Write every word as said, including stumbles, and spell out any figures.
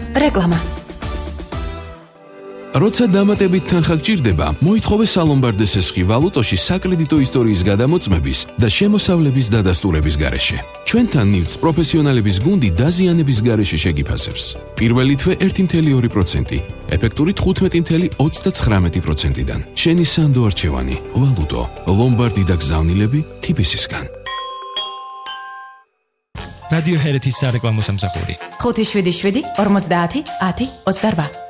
რეკლამა. როცა დამატებით თანხა გჭირდება, მოითხოვე სალომბარდეს ესხი ვალუტოში საკრედიტო ისტორიის გადამოწმების და შემოსავლების დადასტურების გარეშე. ჩვენთან ნივთს პროფესიონალების გუნდი დაზიანების გარეშე შეგიფასებს. პირველი თვე ერთი კoma ორი პროცენტი, ეფექტური თხუთმეტი კoma ოცდაცხრამეტი პროცენტიდან. შენი სანდო არჩევანი, ვალუტო, ლომბარდი და გზავნილები თიბისისგან. რადიო ჰერეთის სარეკლამო სამსახური. ხუთი შვიდი შვიდი ორმოცდაათი ათი ოცდაორბა